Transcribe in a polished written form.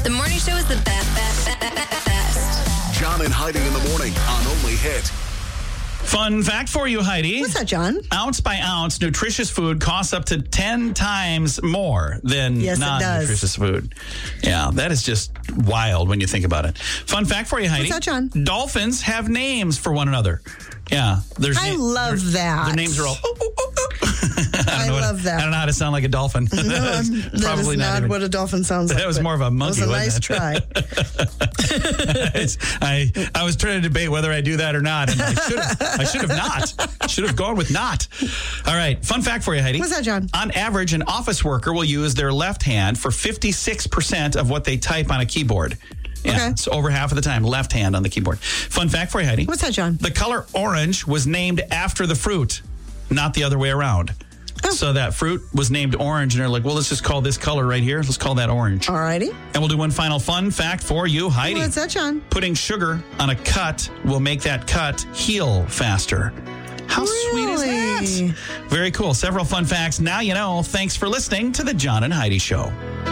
The morning show is the best. John and Heidi in the morning on Only Hit. Fun fact for you, Heidi. What's that, John? Ounce by ounce, nutritious food costs up to 10 times more than non-nutritious food. Yeah, that is just wild when you think about it. Fun fact for you, Heidi. What's that, John? Dolphins have names for one another. Yeah. I love that. Their names are all... I love that. I don't know how to sound like a dolphin. No, that is not what a dolphin sounds like. That was more of a monkey. That was a nice try. I was trying to debate whether I do that or not, and I should have not. Should have gone with not. All right. Fun fact for you, Heidi. What's that, John? On average, an office worker will use their left hand for 56% of what they type on a keyboard. Yeah, okay. So over half of the time, left hand on the keyboard. Fun fact for you, Heidi. What's that, John? The color orange was named after the fruit, not the other way around. Oh. So that fruit was named orange, and they're like, well, let's just call this color right here. Let's call that orange. All righty. And we'll do one final fun fact for you, Heidi. What's that, John? Putting sugar on a cut will make that cut heal faster. How sweet is that? Very cool. Several fun facts. Now you know. Thanks for listening to the John and Heidi Show.